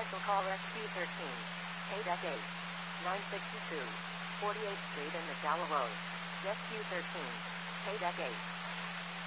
Special call SQ13. KDEC 8. 962. 48th Street and McDowell Road. SQ13. KDEC 8.